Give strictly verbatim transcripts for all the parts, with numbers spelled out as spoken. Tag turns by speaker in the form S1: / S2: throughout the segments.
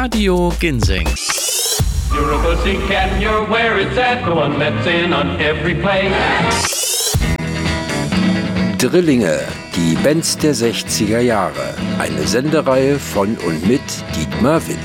S1: Radio Ginseng.
S2: You're a pussycat and you're where it's at, the one that's in on every play.
S3: Drillinge, die Bands der sechziger Jahre. Eine Sendereihe von und mit Dietmar Witt.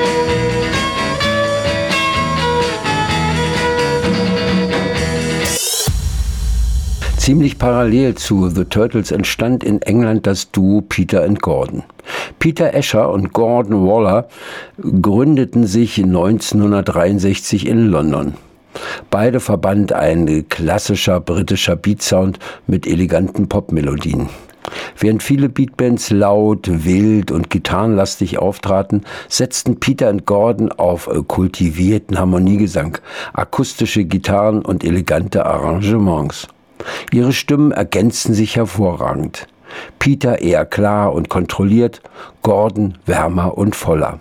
S3: Ziemlich parallel zu The Turtles entstand in England das Duo Peter and Gordon. Peter Asher und Gordon Waller gründeten sich neunzehnhundertdreiundsechzig in London. Beide verband ein klassischer britischer Beatsound mit eleganten Popmelodien. Während viele Beatbands laut, wild und gitarrenlastig auftraten, setzten Peter and Gordon auf kultivierten Harmoniegesang, akustische Gitarren und elegante Arrangements. Ihre Stimmen ergänzten sich hervorragend. Peter eher klar und kontrolliert, Gordon wärmer und voller.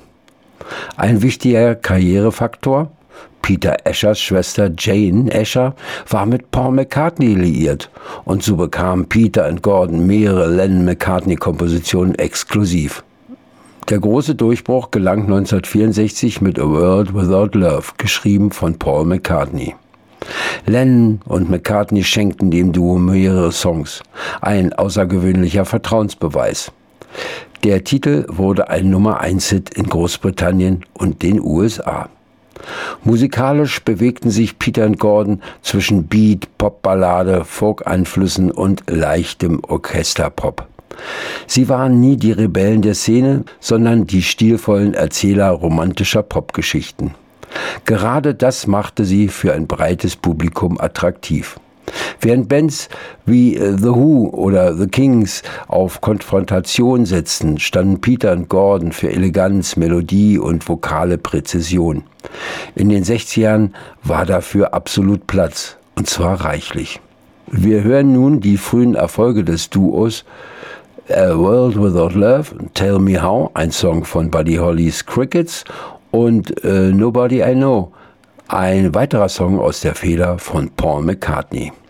S3: Ein wichtiger Karrierefaktor: Peter Ashers Schwester Jane Asher war mit Paul McCartney liiert und so bekamen Peter and Gordon mehrere Lennon-McCartney-Kompositionen exklusiv. Der große Durchbruch gelang neunzehnhundertvierundsechzig mit A World Without Love, geschrieben von Paul McCartney. Lennon und McCartney schenkten dem Duo mehrere Songs, ein außergewöhnlicher Vertrauensbeweis. Der Titel wurde ein Nummer eins Hit in Großbritannien und den U S A. Musikalisch bewegten sich Peter and Gordon zwischen Beat, Popballade, Folk-Einflüssen und leichtem Orchesterpop. Sie waren nie die Rebellen der Szene, sondern die stilvollen Erzähler romantischer Popgeschichten. Gerade das machte sie für ein breites Publikum attraktiv. Während Bands wie The Who oder The Kings auf Konfrontation setzten, standen Peter and Gordon für Eleganz, Melodie und vokale Präzision. In den sechzigern war dafür absolut Platz, und zwar reichlich. Wir hören nun die frühen Erfolge des Duos: A World Without Love, Tell Me How, ein Song von Buddy Holly's Crickets, und äh, Nobody I Know, ein weiterer Song aus der Feder von Paul McCartney.